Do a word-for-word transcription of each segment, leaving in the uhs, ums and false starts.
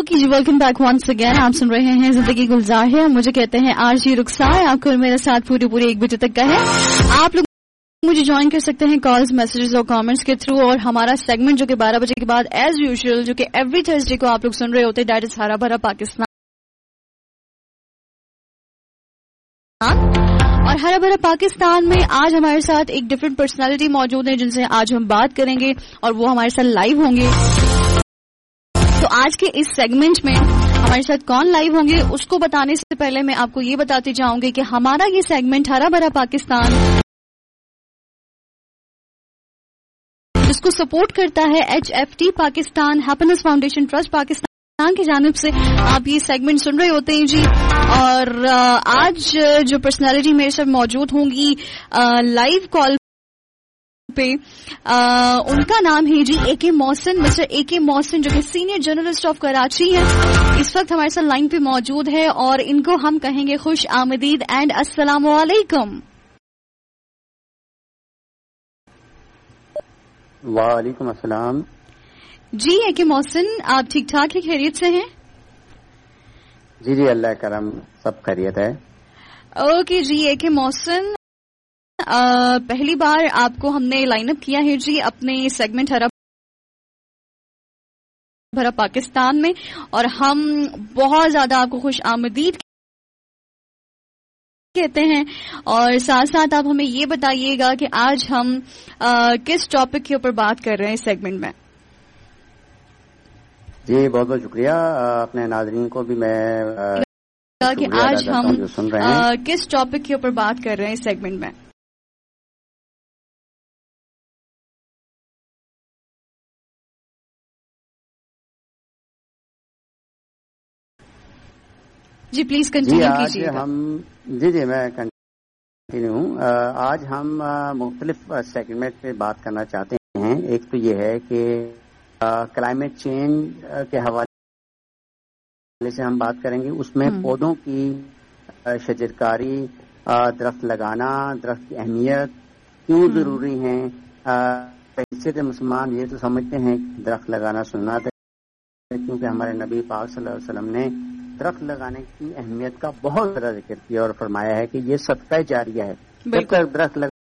Okay जी, welcome back once again. आप सुन रहे हैं जिंदगी गुलजार है, मुझे कहते हैं आरजी रुखसार। आपको और मेरे साथ पूरी पूरी एक बजे तक का है। आप लोग मुझे ज्वाइन कर सकते हैं कॉल्स, मैसेजेस और कमेंट्स के थ्रू। और हमारा सेगमेंट जो कि बारह बजे के बाद एज यूजुअल, जो कि एवरी थर्सडे को आप लोग सुन रहे होते हैं, दैट इज हरा भरा पाकिस्तान। और हरा भरा पाकिस्तान में आज हमारे साथ एक डिफरेंट पर्सनालिटी मौजूद है जिनसे आज हम बात करेंगे और वो हमारे साथ लाइव होंगे। तो आज के इस सेगमेंट में हमारे साथ कौन लाइव होंगे उसको बताने से पहले मैं आपको ये बताती जाऊंगी कि हमारा ये सेगमेंट हरा भरा पाकिस्तान, जिसको सपोर्ट करता है H F T Pakistan, happiness foundation trust Pakistan की जानिब से आप ये सेगमेंट सुन रहे होते हैं जी। और आज जो पर्सनालिटी मेरे साथ मौजूद होंगी लाइव कॉल पे, आ, उनका नाम है जी ए के मोहसिन, मिस्टर ए के मोहसिन, जो कि सीनियर जर्नलिस्ट ऑफ कराची है। इस वक्त हमारे साथ लाइन पे मौजूद है और इनको हम कहेंगे खुश आमदीद एंड अस्सलाम वालेकुम। वालेकुम अस्सलाम जी। ए के मोहसिन, आप ठीक ठाक है, खैरियत से हैं? जी जी, अल्लाह करम, सब खैरियत है। ओके जी। ए के मोहसिन, Uh, पहली बार आपको हमने लाइनअप किया है जी अपने सेगमेंट हरा भरा पाकिस्तान में, और हम बहुत ज्यादा आपको खुश आमदीद कहते हैं। और साथ साथ आप हमें ये बताइएगा कि आज हम uh, किस टॉपिक के ऊपर बात कर रहे हैं इस सेगमेंट में। जी बहुत बहुत शुक्रिया। अपने नाज़रीन को भी मैं uh, कि आज हम uh, किस टॉपिक के ऊपर बात कर रहे हैं इस सेगमेंट में। जी प्लीज कंटिन्यू कीजिए। हम जी जी मैं कंटिन्यू हूँ। आज हम मुख्तलिफ सेगमेंट पे बात करना चाहते हैं। एक तो ये है कि क्लाइमेट चेंज के हवाले से हम बात करेंगे। उसमें पौधों की शजरकारी, दरख्त लगाना, दरख्त की अहमियत क्यों जरूरी है। हैसियत मुसलमान ये तो समझते हैं दरख्त लगाना सुन्नत है, क्योंकि हमारे नबी पाक सल्लल्लाहु अलैहि वसल्लम ने दरख्त लगाने की अहमियत का बहुत ज्यादा जिक्र किया और फरमाया है कि ये सदका जारिया है। जब तक दरख्त लगा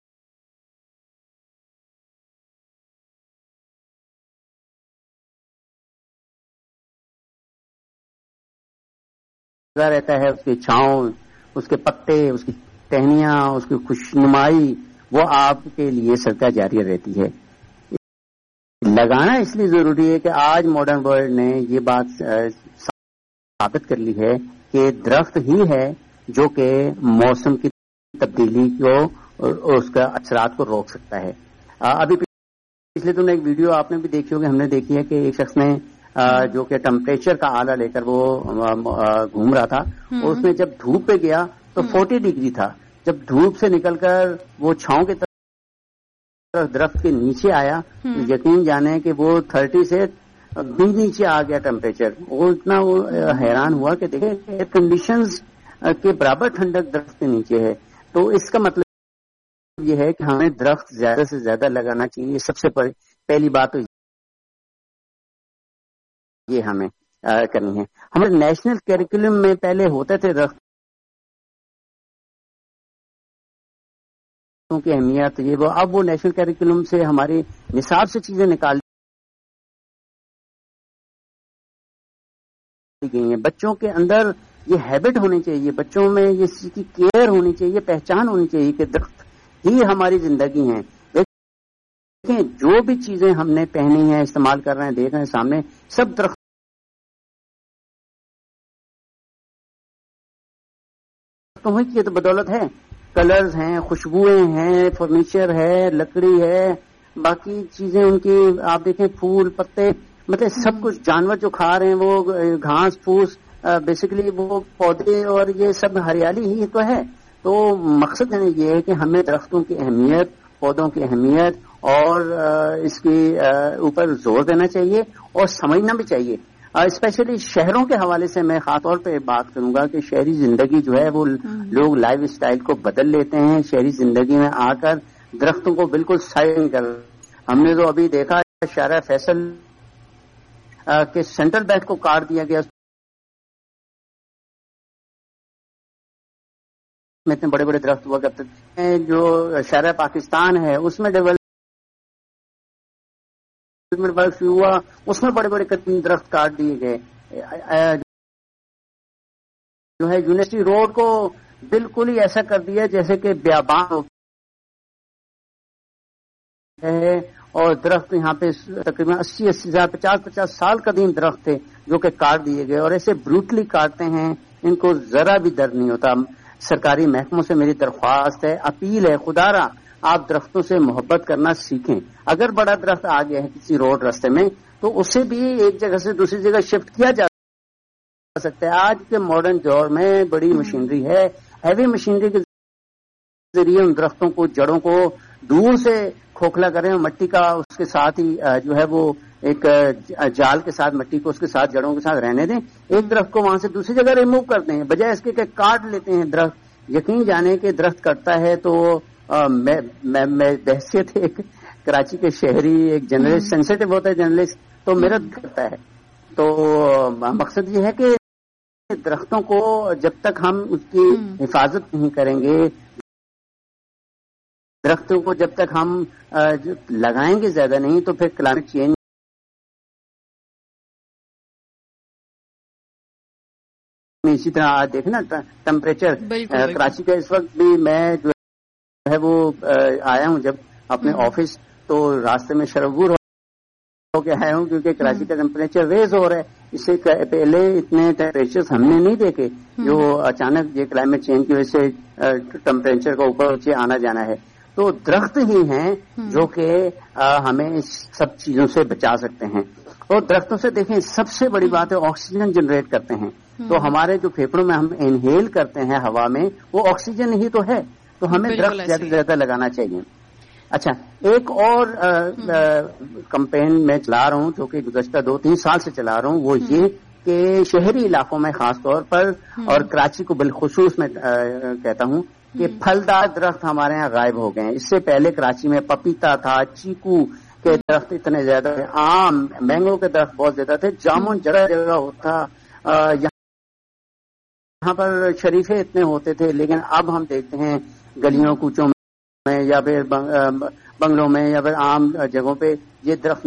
रहता है, उसकी छांव, उसके पत्ते, उसकी टहनियां, उसकी खुशनुमाई, वो आपके लिए सदका जारिया रहती है। लगाना इसलिए जरूरी है कि आज मॉडर्न वर्ल्ड ने ये बात साबित कर ली है कि दरख्त ही है जो कि मौसम की तब्दीली को और उसका असरात को रोक सकता है। अभी पिछले दिनों एक वीडियो आपने भी देखी होगी, हमने देखी है कि एक शख्स ने जो कि टेम्परेचर का आला लेकर वो घूम रहा था, और उसने जब धूप पे गया तो चालीस डिग्री था। जब धूप से निकलकर वो छांव की तरफ दरख्त के नीचे आया, तो यकीन जाने कि वो तीस से भी नीचे आ गया टेम्परेचर। वो इतना वो हैरान हुआ कि देखे एयर कंडीशंस के बराबर ठंडक दरख्त के नीचे है। तो इसका मतलब ये है कि हमें दरख्त ज्यादा से ज्यादा लगाना चाहिए। सबसे पहली बात तो ये हमें करनी है। हमारे नेशनल करिकुलम में पहले होते थे दरख्त की अहमियत, ये वो, अब वो नेशनल करिकुलम से हमारे निसाब से चीजें निकाल गई हैं। बच्चों के अंदर ये हैबिट होनी चाहिए, बच्चों में ये इसकी केयर होनी चाहिए, पहचान होनी चाहिए कि दरख्त ही हमारी जिंदगी है। देखें जो भी चीजें हमने पहनी हैं, इस्तेमाल कर रहे हैं, देख रहे हैं सामने, सब दरख्त की तो बदौलत है। कलर्स हैं, खुशबुएं हैं, फर्नीचर है, लकड़ी है, बाकी चीजें उनकी आप देखें, फूल पत्ते, मतलब सब कुछ, जानवर जो खा रहे हैं वो घास फूस, बेसिकली वो पौधे और ये सब हरियाली ही तो है। तो मकसद है ये है कि हमें दरख्तों की अहमियत, पौधों की अहमियत और इसके ऊपर जोर देना चाहिए और समझना भी चाहिए। स्पेशली शहरों के हवाले से मैं खास तौर पे बात करूंगा कि शहरी जिंदगी जो है वो लोग लाइफ स्टाइल को बदल लेते हैं। शहरी जिंदगी में आकर दरख्तों को बिल्कुल साइड कर, हमने तो अभी देखा शारा फैसल के सेंट्रल बैंक को काट दिया गया, میں اتنے بڑے بڑے درخت ہوا کرتے تھے. جو شہر پاکستان ہے اس میں ڈیولپمنٹ ورک شروع ہوا, اس میں بڑے بڑے قدیم درخت کاٹ دیے گئے. جو ہے یونیورسٹی روڈ کو بالکل ہی ایسا کر دیا جیسے کہ بیابان ہے, اور درخت یہاں پہ تقریباً اسی اسی ہزار پچاس پچاس سال قدیم درخت تھے جو کہ کاٹ دیے گئے, اور ایسے بروٹلی کاٹتے ہیں, ان کو ذرا بھی درد نہیں ہوتا. سرکاری محکموں سے میری درخواست ہے, اپیل ہے, خدا را آپ درختوں سے محبت کرنا سیکھیں. اگر بڑا درخت آ گیا ہے کسی روڈ راستے میں تو اسے بھی ایک جگہ سے دوسری جگہ شفٹ کیا جا سکتا ہے. آج کے ماڈرن دور میں بڑی مشینری ہے, ہیوی مشینری کے ذریعے ان درختوں کو, جڑوں کو دور سے کھوکھلا کریں, اور مٹی کا اس کے ساتھ ہی جو ہے وہ ایک جال کے ساتھ مٹی کو اس کے ساتھ جڑوں کے ساتھ رہنے دیں. ایک درخت کو وہاں سے دوسری جگہ ریموو کرتے ہیں, بجائے اس کے کہ کاٹ لیتے ہیں درخت. یقین جانے کہ درخت کٹتا ہے تو میں میں بحثیت ایک کراچی کے شہری, ایک جرنلسٹ, سینسیٹیو ہوتا ہے جرنلسٹ, تو میرا کرتا ہے. تو مقصد یہ ہے کہ درختوں کو جب تک ہم اس کی حفاظت نہیں کریں گے, درختوں کو جب تک ہم لگائیں گے زیادہ نہیں, تو پھر کلائمیٹ چینج اسی طرح آج دیکھیں نا ٹمپریچر کراچی کا اس وقت بھی, میں جو ہے وہ آیا ہوں جب اپنے آفس, تو راستے میں شربور ہو کے آیا ہوں کیونکہ کراچی کا ٹمپریچر ریز ہو رہا ہے. اس سے پہلے اتنے ٹیمپریچر ہم نے نہیں دیکھے جو اچانک یہ کلائمیٹ چینج کی وجہ سے ٹمپریچر کا اوپر نیچے آنا جانا ہے. تو درخت ہی ہیں جو کہ ہمیں اس سب چیزوں سے بچا سکتے ہیں. اور درختوں سے دیکھیں سب سے بڑی بات ہے آکسیجن جنریٹ کرتے ہیں. تو ہمارے جو پھیپھڑوں میں ہم انہیل کرتے ہیں ہوا میں, وہ آکسیجن ہی تو ہے. تو ہمیں درخت زیادہ سے زیادہ لگانا چاہیے. اچھا, ایک اور کمپین میں چلا رہا ہوں جو کہ گزشتہ دو تین سال سے چلا رہا ہوں, وہ یہ کہ شہری علاقوں میں خاص طور پر, اور کراچی کو بالخصوص میں کہتا ہوں کہ پھلدار درخت ہمارے یہاں غائب ہو گئے ہیں. اس سے پہلے کراچی میں پپیتا تھا, چیکو کے درخت اتنے زیادہ تھے, آم مینگو کے درخت بہت زیادہ تھے, جامن جگہ جگہ ہوتا, یہاں پر شریفے اتنے ہوتے تھے. لیکن اب ہم دیکھتے ہیں گلیوں کوچوں میں یا پھر بنگلوں میں یا پھر عام جگہوں پہ یہ درخت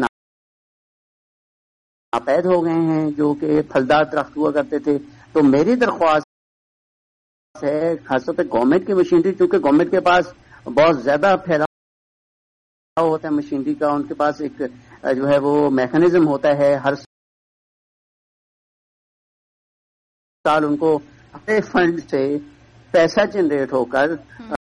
ناپید ہو گئے ہیں جو کہ پھلدار درخت ہوا کرتے تھے. تو میری درخواست ہے خاص طور پہ گورنمنٹ کی مشینری, چونکہ گورنمنٹ کے پاس بہت زیادہ پھیلاؤ ہوتا ہے مشینری کا, ان کے پاس ایک جو ہے وہ میکانزم ہوتا ہے, ہر سال ان کو اپنے فنڈ سے پیسہ جنریٹ ہو کر